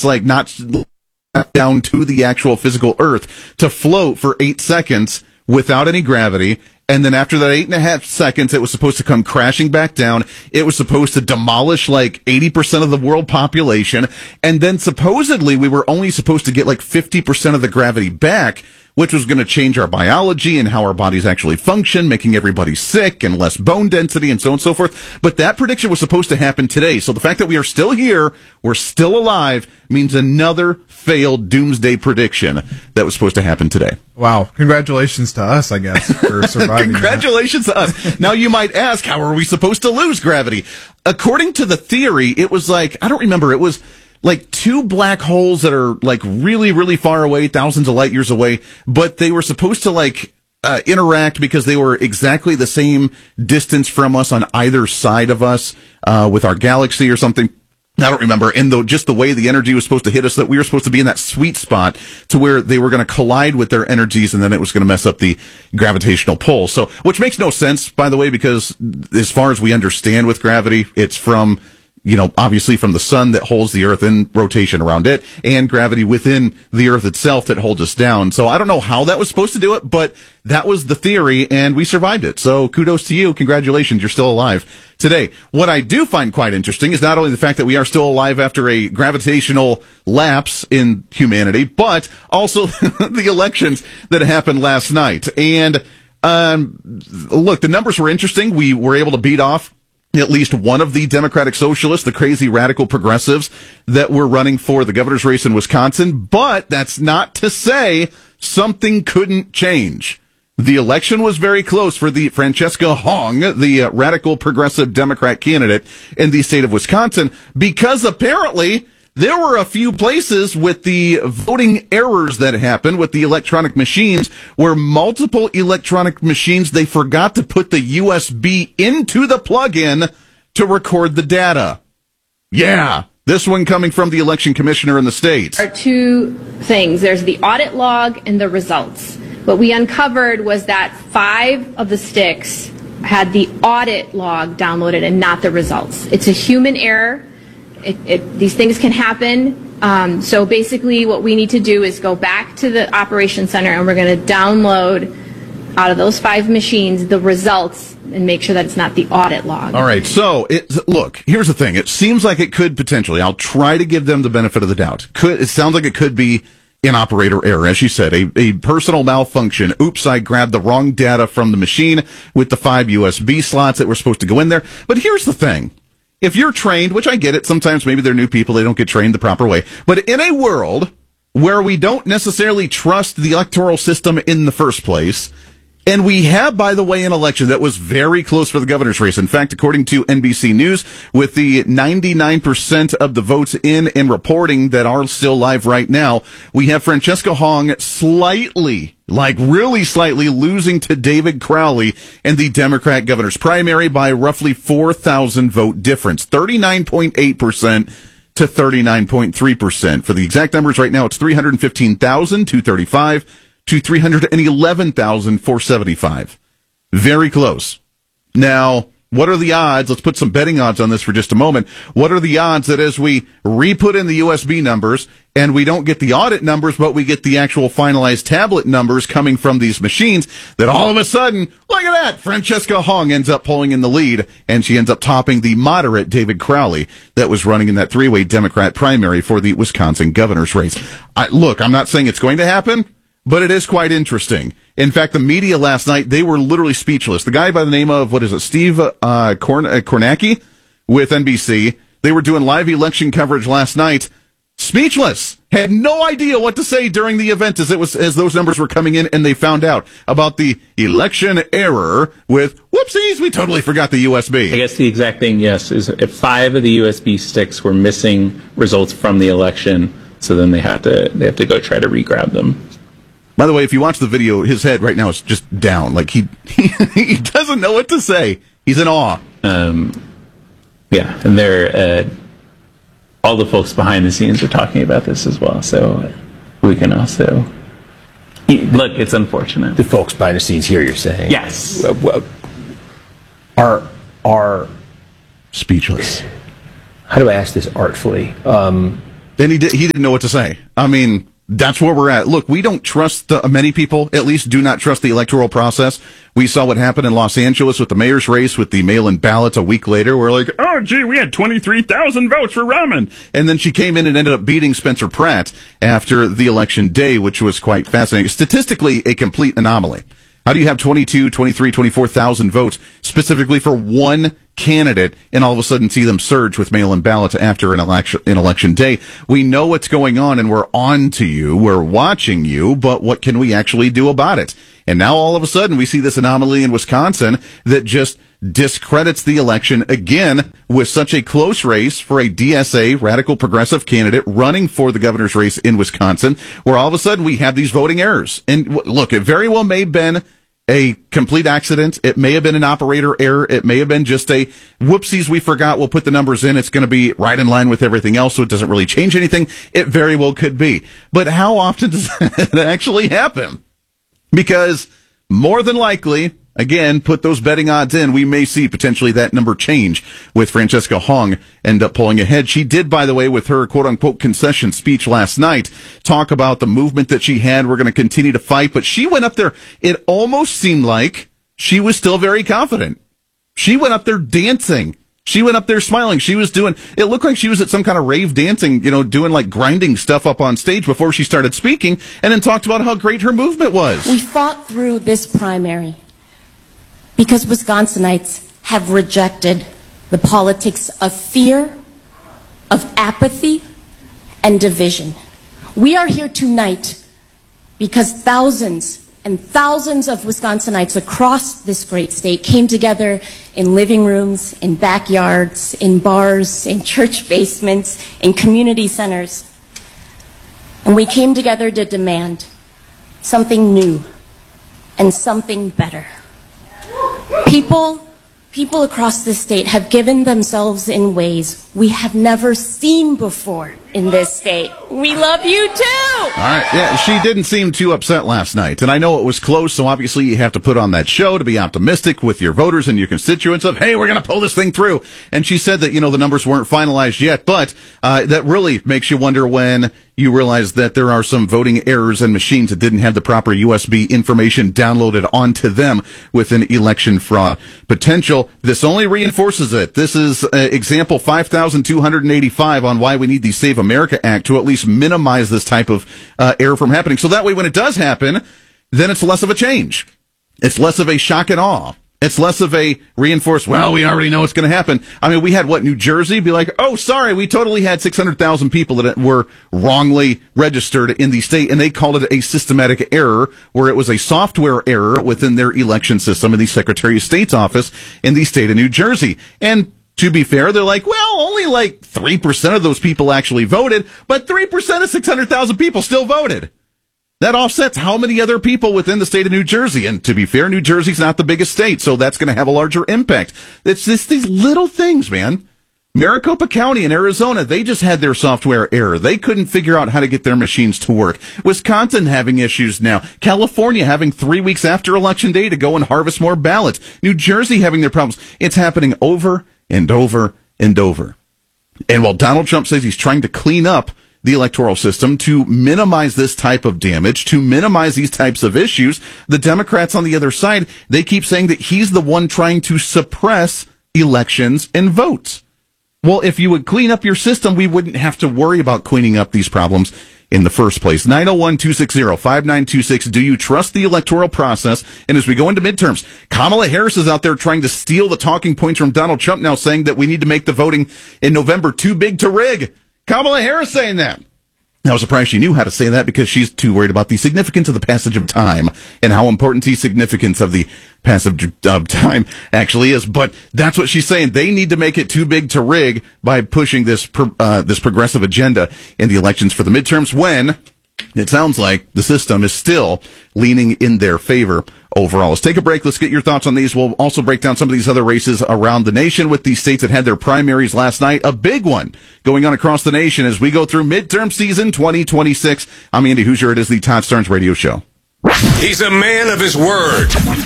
that's like not down to the actual physical Earth to float for 8 seconds without any gravity. And then after that 8.5 seconds, it was supposed to come crashing back down. It was supposed to demolish like 80% of the world population. And then supposedly we were only supposed to get like 50% of the gravity back, which was going to change our biology and how our bodies actually function, making everybody sick and less bone density and so on and so forth. But that prediction was supposed to happen today. So the fact that we are still here, we're still alive, means another failed doomsday prediction that was supposed to happen today. Wow. Congratulations to us, I guess, for surviving. Congratulations to us. Now you might ask, how are we supposed to lose gravity? According to the theory, it was like, I don't remember, it was like two black holes that are like really, really far away, thousands of light years away, but they were supposed to like interact because they were exactly the same distance from us on either side of us with our galaxy or something. I don't remember. And just the way the energy was supposed to hit us, that we were supposed to be in that sweet spot to where they were going to collide with their energies, and then it was going to mess up the gravitational pull. So, which makes no sense, by the way, because as far as we understand with gravity, it's from, obviously from the sun that holds the Earth in rotation around it, and gravity within the Earth itself that holds us down. So I don't know how that was supposed to do it, but that was the theory, and we survived it. So kudos to you. Congratulations. You're still alive today. What I do find quite interesting is not only the fact that we are still alive after a gravitational lapse in humanity, but also the elections that happened last night. And look, the numbers were interesting. We were able to beat off at least one of the Democratic Socialists, the crazy radical progressives that were running for the governor's race in Wisconsin. But that's not to say something couldn't change. The election was very close for the Francesca Hong, the radical progressive Democrat candidate in the state of Wisconsin, because apparently there were a few places with the voting errors that happened with the electronic machines where multiple electronic machines, they forgot to put the USB into the plug-in to record the data. Yeah, this one coming from the election commissioner in the state. There are two things. There's the audit log and the results. What we uncovered was that 5 of the sticks had the audit log downloaded and not the results. It's a human error. These things can happen. So basically what we need to do is go back to the operations center, and we're going to download out of those 5 machines the results and make sure that it's not the audit log. All right. So look, here's the thing. It seems like it could potentially, I'll try to give them the benefit of the doubt. It sounds like it could be an operator error, as you said, a personal malfunction. Oops, I grabbed the wrong data from the machine with the 5 USB slots that were supposed to go in there. But here's the thing. If you're trained, which I get it, sometimes maybe they're new people, they don't get trained the proper way. But in a world where we don't necessarily trust the electoral system in the first place, and we have, by the way, an election that was very close for the governor's race. In fact, according to NBC News, with the 99% of the votes in and reporting that are still live right now, we have Francesca Hong slightly, like really slightly, losing to David Crowley in the Democrat governor's primary by roughly 4,000 vote difference, 39.8% to 39.3%. For the exact numbers right now, it's 315,235 to 311,475. Very close. Now, what are the odds? Let's put some betting odds on this for just a moment. What are the odds that as we re-put in the USB numbers and we don't get the audit numbers, but we get the actual finalized tablet numbers coming from these machines, that all of a sudden, look at that, Francesca Hong ends up pulling in the lead, and she ends up topping the moderate David Crowley that was running in that 3-way Democrat primary for the Wisconsin governor's race. Look, I'm not saying it's going to happen, but it is quite interesting. In fact, the media last night, they were literally speechless. The guy by the name of, Steve Kornacki with NBC, they were doing live election coverage last night. Speechless. Had no idea what to say during the event as those numbers were coming in, and they found out about the election error with, whoopsies, we totally forgot the USB. I guess the exact thing, yes, is if 5 of the USB sticks were missing results from the election, so then they have to go try to re-grab them. By the way, if you watch the video, his head right now is just down. Like he doesn't know what to say. He's in awe. Yeah, and they're all the folks behind the scenes are talking about this as well. So we can also look. It's unfortunate. The folks behind the scenes here, you're saying? Yes. Are speechless. How do I ask this artfully? And he didn't know what to say. I mean, that's where we're at. Look, we don't trust many people, at least do not trust the electoral process. We saw what happened in Los Angeles with the mayor's race with the mail-in ballots a week later. We're like, oh, gee, we had 23,000 votes for Rahman. And then she came in and ended up beating Spencer Pratt after the election day, which was quite fascinating. Statistically, a complete anomaly. How do you have 22, 23, 24,000 votes specifically for one candidate and all of a sudden see them surge with mail-in ballots after an election day? We know what's going on and we're on to you. We're watching you, but what can we actually do about it? And now all of a sudden we see this anomaly in Wisconsin that just discredits the election again with such a close race for a DSA radical progressive candidate running for the governor's race in Wisconsin, where all of a sudden we have these voting errors. And look, it very well may have been a complete accident. It may have been an operator error. It may have been just a whoopsies, we forgot, we'll put the numbers in. It's going to be right in line with everything else, so it doesn't really change anything. It very well could be. But how often does that actually happen? Because more than likely, again, put those betting odds in, we may see potentially that number change with Francesca Hong end up pulling ahead. She did, by the way, with her quote-unquote concession speech last night, talk about the movement that she had. We're going to continue to fight. But she went up there. It almost seemed like she was still very confident. She went up there dancing. She went up there smiling. She was doing, it looked like she was at some kind of rave dancing, doing like grinding stuff up on stage before she started speaking, and then talked about how great her movement was. We fought through this primary because Wisconsinites have rejected the politics of fear, of apathy, and division. We are here tonight because thousands and thousands of Wisconsinites across this great state came together in living rooms, in backyards, in bars, in church basements, in community centers. And we came together to demand something new and something better. People across this state have given themselves in ways we have never seen before in this state. We love you too! All right, yeah, she didn't seem too upset last night, and I know it was close, so obviously you have to put on that show to be optimistic with your voters and your constituents of, hey, we're going to pull this thing through. And she said that, the numbers weren't finalized yet, but that really makes you wonder when you realize that there are some voting errors and machines that didn't have the proper USB information downloaded onto them with an election fraud potential. This only reinforces it. This is example 5,285 on why we need the Save America Act to at least minimize this type of error from happening. So that way, when it does happen, then it's less of a change. It's less of a shock and awe. It's less of a reinforced, well, we already know what's going to happen. I mean, we had, New Jersey be like, oh, sorry, we totally had 600,000 people that were wrongly registered in the state, and they called it a systematic error, where it was a software error within their election system in the Secretary of State's office in the state of New Jersey. And to be fair, they're like, well, only 3% of those people actually voted, but 3% of 600,000 people still voted. That offsets how many other people within the state of New Jersey. And to be fair, New Jersey's not the biggest state, so that's going to have a larger impact. It's just these little things, man. Maricopa County in Arizona, they just had their software error. They couldn't figure out how to get their machines to work. Wisconsin having issues now. California having 3 weeks after Election Day to go and harvest more ballots. New Jersey having their problems. It's happening over and over and over. And while Donald Trump says he's trying to clean up the electoral system to minimize this type of damage, to minimize these types of issues, the Democrats on the other side, they keep saying that he's the one trying to suppress elections and votes. Well, if you would clean up your system, we wouldn't have to worry about cleaning up these problems in the first place. 901-260-5926. Do you trust the electoral process? And as we go into midterms, Kamala Harris is out there trying to steal the talking points from Donald Trump now, saying that we need to make the voting in November too big to rig. Kamala Harris saying that. I was surprised she knew how to say that, because she's too worried about the significance of the passage of time and how important the significance of the passage of time actually is. But that's what she's saying. They need to make it too big to rig by pushing this progressive agenda in the elections for the midterms, when it sounds like the system is still leaning in their favor overall. Let's take a break. Let's get your thoughts on these. We'll also break down some of these other races around the nation with these states that had their primaries last night. A big one going on across the nation as we go through midterm season 2026. I'm Andy Hoosier. It is the Todd Starnes Radio Show. He's a man of his word.